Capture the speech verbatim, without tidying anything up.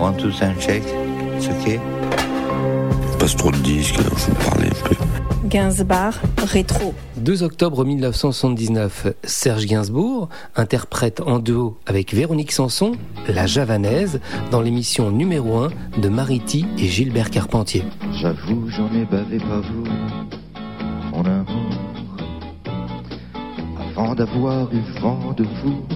One, two, sound check. It's okay. Passe trop de disques, alors je vous parlais un peu. Gainsbourg, rétro. deux octobre mille neuf cent soixante-dix-neuf, Serge Gainsbourg interprète en duo avec Véronique Sanson, La Javanaise, dans l'émission numéro un de Mariti et Gilbert Carpentier. J'avoue, j'en ai bavé pas vous, mon amour, avant d'avoir eu vent de vous.